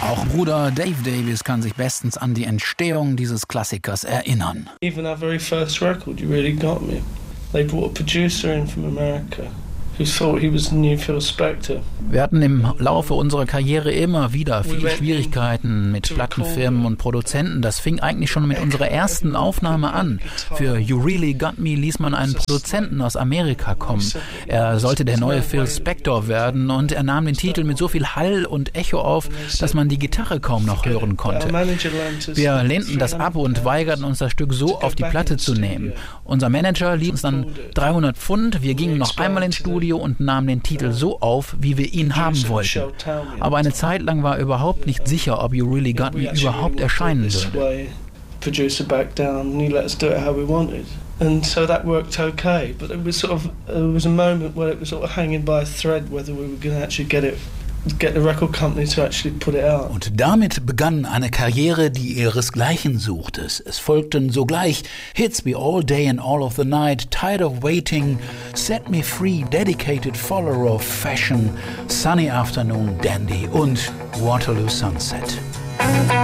Auch Bruder Dave Davies kann sich bestens an die Entstehung dieses Klassikers erinnern. Even our very first record, You Really Got Me. They brought a producer in from America who thought he was the new Phil Spector. Wir hatten im Laufe unserer Karriere immer wieder viele Schwierigkeiten mit Plattenfirmen und Produzenten. Das fing eigentlich schon mit unserer ersten Aufnahme an. Für You Really Got Me ließ man einen Produzenten aus Amerika kommen. Er sollte der neue Phil Spector werden und er nahm den Titel mit so viel Hall und Echo auf, dass man die Gitarre kaum noch hören konnte. Wir lehnten das ab und weigerten uns, das Stück so auf die Platte zu nehmen. Unser Manager ließ uns dann 300 Pfund. Wir gingen noch einmal ins Studio und nahmen den Titel so auf, wie wir ihn haben wollten. Aber eine Zeit lang war überhaupt nicht sicher, ob You Really Got Me überhaupt erscheinen würde. Producer back down and he let us do it how we wanted. And so that worked okay, but it was a moment where it was sort of hanging by a thread whether we were going to actually get the record company to actually put it out. Und damit begann eine Karriere, die ihresgleichen suchte. Es folgten sogleich Hits wie All Day and All of the Night, Tired of Waiting, Set Me Free, Dedicated Follower of Fashion, Sunny Afternoon, Dandy und Waterloo Sunset.